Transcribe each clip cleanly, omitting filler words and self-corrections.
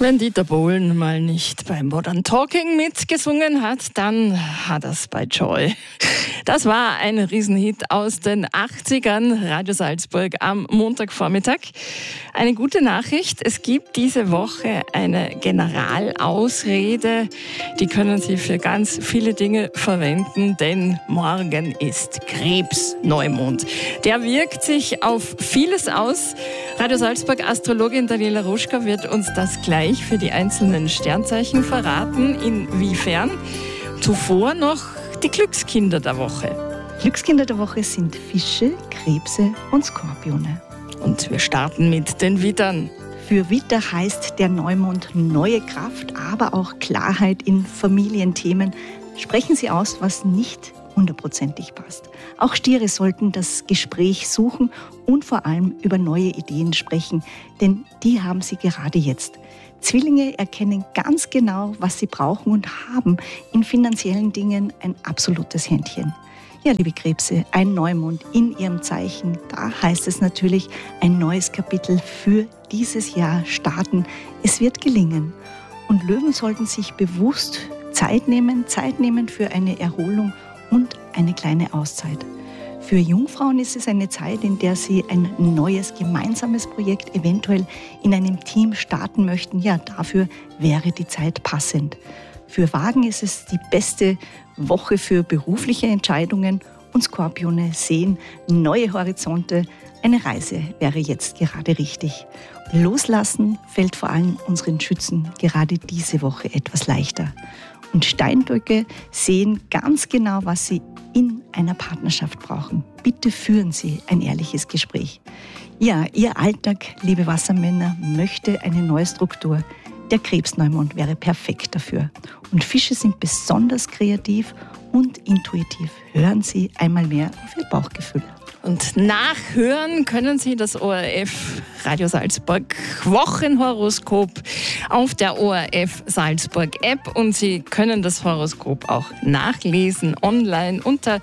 Wenn Dieter Bohlen mal nicht beim Modern Talking mitgesungen hat, dann hat er es bei Joy. Das war ein Riesenhit aus den 80ern, Radio Salzburg am Montagvormittag. Eine gute Nachricht, es gibt diese Woche eine Generalausrede. Die können Sie für ganz viele Dinge verwenden, denn morgen ist Krebsneumond. Der wirkt sich auf vieles aus. Radio Salzburg Astrologin Daniela Ruschka wird uns das gleich für die einzelnen Sternzeichen verraten. Inwiefern? Zuvor noch die Glückskinder der Woche. Glückskinder der Woche sind Fische, Krebse und Skorpione. Und wir starten mit den Widdern. Für Widder heißt der Neumond neue Kraft, aber auch Klarheit in Familienthemen. Sprechen Sie aus, was nicht hundertprozentig passt. Auch Stiere sollten das Gespräch suchen und vor allem über neue Ideen sprechen, denn die haben Sie gerade jetzt. Zwillinge erkennen ganz genau, was sie brauchen und haben in finanziellen Dingen ein absolutes Händchen. Ja, liebe Krebse, ein Neumond in Ihrem Zeichen, da heißt es natürlich, ein neues Kapitel für dieses Jahr starten. Es wird gelingen. Und Löwen sollten sich bewusst Zeit nehmen für eine Erholung und eine kleine Auszeit. Für Jungfrauen ist es eine Zeit, in der sie ein neues gemeinsames Projekt eventuell in einem Team starten möchten. Ja, dafür wäre die Zeit passend. Für Wagen ist es die beste Woche für berufliche Entscheidungen und Skorpione sehen neue Horizonte. Eine Reise wäre jetzt gerade richtig. Loslassen fällt vor allem unseren Schützen gerade diese Woche etwas leichter. Und Steinböcke sehen ganz genau, was sie in einer Partnerschaft brauchen. Bitte führen Sie ein ehrliches Gespräch. Ja, Ihr Alltag, liebe Wassermänner, möchte eine neue Struktur. Der Krebsneumond wäre perfekt dafür. Und Fische sind besonders kreativ und intuitiv. Hören Sie einmal mehr auf Ihr Bauchgefühl. Und nachhören können Sie das ORF Radio Salzburg Wochenhoroskop auf der ORF Salzburg App und Sie können das Horoskop auch nachlesen online unter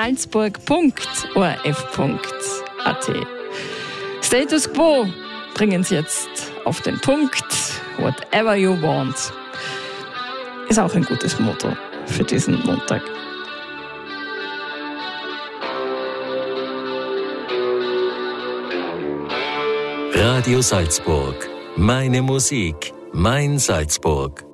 salzburg.orf.at. Status Quo bringen Sie jetzt auf den Punkt. Whatever you want. Ist auch ein gutes Motto für diesen Montag. Radio Salzburg. Meine Musik, mein Salzburg.